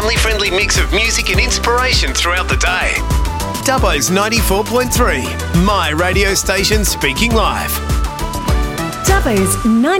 family-friendly mix of music and inspiration throughout the day. Dubbo's 94.3, my radio station speaking live. Dubbo's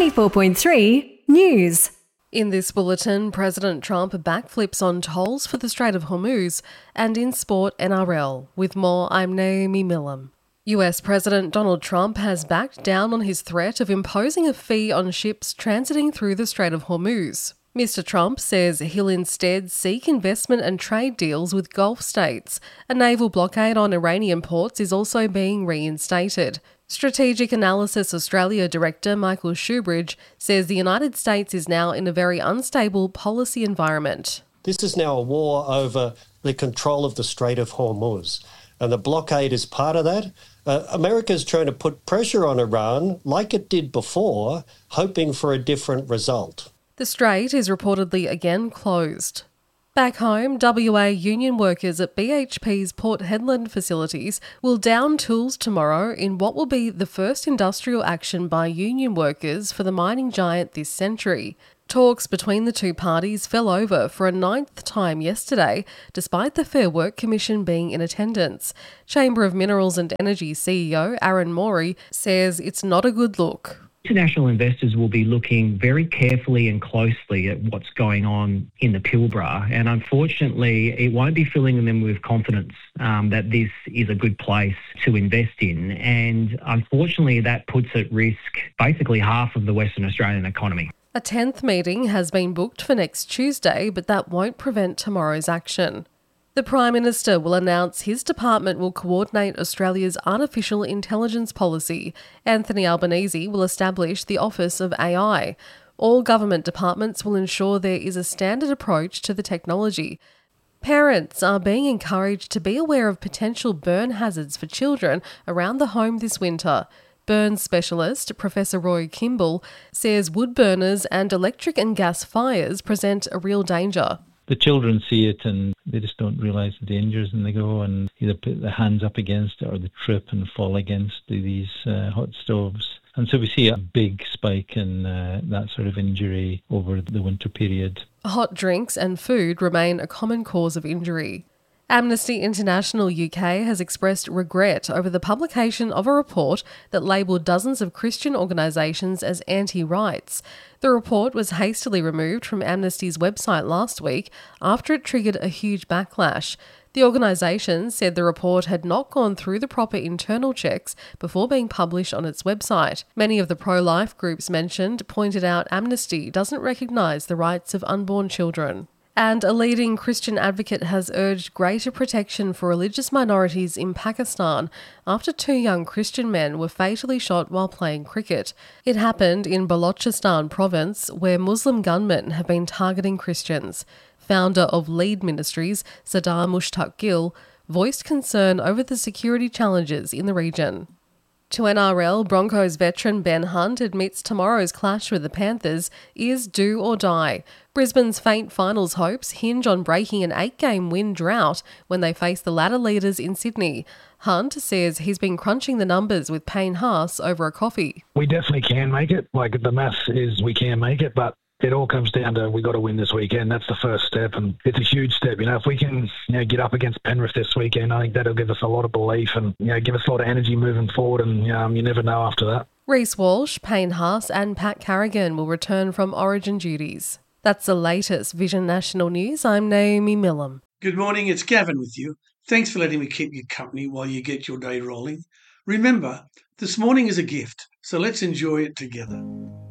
94.3 News. In this bulletin, President Trump backflips on tolls for the Strait of Hormuz, and in sport, NRL. With more, I'm Naomi Millam. US President Donald Trump has backed down on his threat of imposing a fee on ships transiting through the Strait of Hormuz. Mr. Trump says he'll instead seek investment and trade deals with Gulf states. A naval blockade on Iranian ports is also being reinstated. Strategic Analysis Australia Director Michael Shoebridge says the United States is now in a very unstable policy environment. This is now a war over the control of the Strait of Hormuz, and the blockade is part of that. America is trying to put pressure on Iran, like it did before, hoping for a different result. The strait is reportedly again closed. Back home, WA union workers at BHP's Port Hedland facilities will down tools tomorrow in what will be the first industrial action by union workers for the mining giant this century. Talks between the two parties fell over for a ninth time yesterday, despite the Fair Work Commission being in attendance. Chamber of Minerals and Energy CEO Aaron Morey says it's not a good look. International investors will be looking very carefully and closely at what's going on in the Pilbara, and unfortunately it won't be filling them with confidence that this is a good place to invest in, and unfortunately that puts at risk basically half of the Western Australian economy. A 10th meeting has been booked for next Tuesday, but that won't prevent tomorrow's action. The Prime Minister will announce his department will coordinate Australia's artificial intelligence policy. Anthony Albanese will establish the Office of AI. All government departments will ensure there is a standard approach to the technology. Parents are being encouraged to be aware of potential burn hazards for children around the home this winter. Burns specialist Professor Roy Kimball says wood burners and electric and gas fires present a real danger. The children see it and they just don't realise the dangers, and they go and either put their hands up against it or they trip and fall against these hot stoves. And so we see a big spike in that sort of injury over the winter period. Hot drinks and food remain a common cause of injury. Amnesty International UK has expressed regret over the publication of a report that labelled dozens of Christian organisations as anti-rights. The report was hastily removed from Amnesty's website last week after it triggered a huge backlash. The organisation said the report had not gone through the proper internal checks before being published on its website. Many of the pro-life groups mentioned pointed out Amnesty doesn't recognise the rights of unborn children. And a leading Christian advocate has urged greater protection for religious minorities in Pakistan after two young Christian men were fatally shot while playing cricket. It happened in Balochistan province, where Muslim gunmen have been targeting Christians. Founder of Lead Ministries, Sadar Mushtaq Gill, voiced concern over the security challenges in the region. To NRL, Broncos veteran Ben Hunt admits tomorrow's clash with the Panthers is do or die. Brisbane's faint finals hopes hinge on breaking an 8-game win drought when they face the ladder leaders in Sydney. Hunt says he's been crunching the numbers with Payne Haas over a coffee. We definitely can make it. The maths is we can make it, but it all comes down to we got to win this weekend. That's the first step, and it's a huge step. If we can get up against Penrith this weekend, I think that'll give us a lot of belief and give us a lot of energy moving forward, and you never know after that. Reece Walsh, Payne Haas and Pat Carrigan will return from Origin duties. That's the latest Vision National News. I'm Naomi Millam. Good morning, it's Gavin with you. Thanks for letting me keep you company while you get your day rolling. Remember, this morning is a gift, so let's enjoy it together.